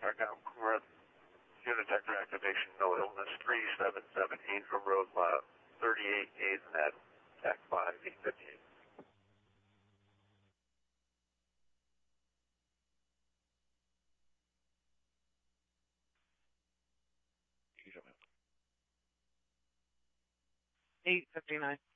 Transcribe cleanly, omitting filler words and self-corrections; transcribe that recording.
StarCom, unit detector activation, no illness, 3778 from road 38, AZNet, TAC 5858. $8.59.